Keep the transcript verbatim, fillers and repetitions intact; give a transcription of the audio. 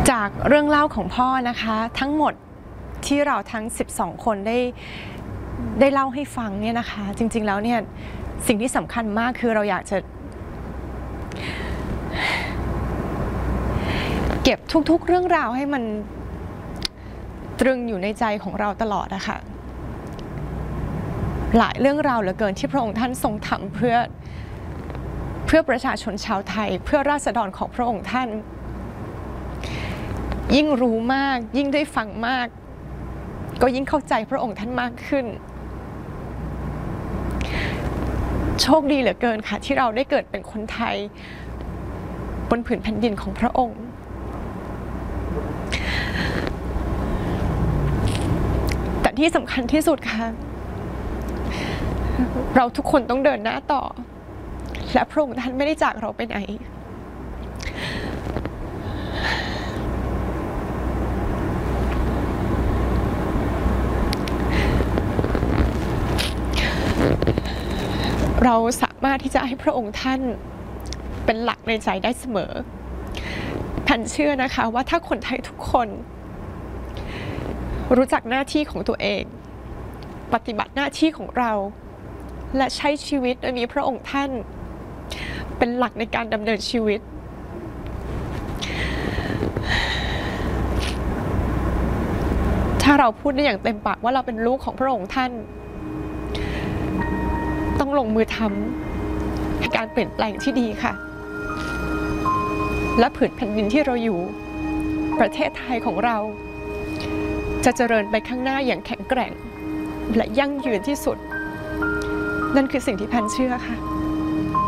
จากเรื่องเล่าของพ่อนะคะทั้งหมดที่เราทั้งสิบสองคนได้ได้เล่าให้ฟังเนี่ยนะคะจริงๆแล้วเนี่ยสิ่งที่สำคัญมากคือเราอยากจะเก็บทุกๆเรื่องราวให้มันตรึงอยู่ในใจของเราตลอดนะคะหลายเรื่องราวเหลือเกินที่พระองค์ท่านทรงทำเพื่อเพื่อประชาชนชาวไทยเพื่อราษฎรของพระองค์ท่านยิ่งรู้มากยิ่งได้ฟังมากก็ยิ่งเข้าใจพระองค์ท่านมากขึ้นโชคดีเหลือเกินค่ะที่เราได้เกิดเป็นคนไทยบนผืนแผ่นดินของพระองค์แต่ที่สำคัญที่สุดค่ะเราทุกคนต้องเดินหน้าต่อและพระองค์ท่านไม่ได้จากเราไปไหนเราสามารถที่จะให้พระองค์ท่านเป็นหลักในใจได้เสมอพันเชื่อนะคะว่าถ้าคนไทยทุกคนรู้จักหน้าที่ของตัวเองปฏิบัติหน้าที่ของเราและใช้ชีวิตโดยมีพระองค์ท่านเป็นหลักในการดำเนินชีวิตถ้าเราพูดได้อย่างเต็มปากว่าเราเป็นลูกของพระองค์ท่านต้องลงมือทำให้การเปลี่ยนแปลงที่ดีค่ะและผืนแผ่นดินที่เราอยู่ประเทศไทยของเราจะเจริญไปข้างหน้าอย่างแข็งแกร่งและยั่งยืนที่สุดนั่นคือสิ่งที่แพนเชื่อค่ะ